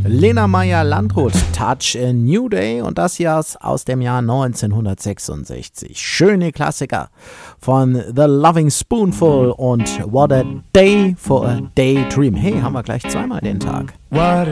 Lena Meyer-Landrut, Touch a New Day, und das hier ist aus dem Jahr 1966. Schöne Klassiker von The Loving Spoonful und What a Day for a Daydream. Hey, haben wir gleich zweimal den Tag. What